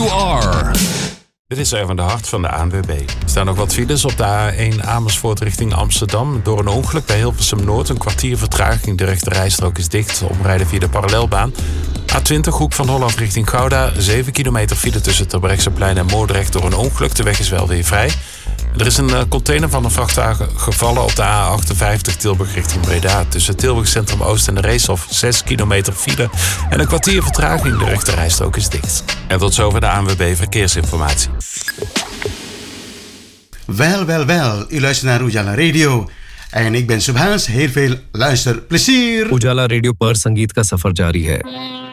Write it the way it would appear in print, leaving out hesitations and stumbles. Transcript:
you are. Dit is Erwin de Hart van de ANWB. Er staan nog wat files op de A1 Amersfoort richting Amsterdam. Door een ongeluk bij Hilversum Noord een kwartier vertraging. De rechte rijstrook is dicht. Omrijden via de parallelbaan. A20 Hoek van Holland richting Gouda. 7 kilometer file tussen Terbrechtseplein en Moordrecht door een ongeluk. De weg is wel weer vrij. Er is een container van een vrachtwagen gevallen op de A58 Tilburg richting Breda. Tussen Tilburg Centrum Oost en de Reeshof 6 kilometer file en een kwartier vertraging. De rechte rijstrook is dicht. En tot zover de ANWB Verkeersinformatie. Wel. U luistert naar Ujala Radio. En ik ben Subhaas. Heel veel luisterplezier. Ujala Radio पर संगीत का सफर जारी है.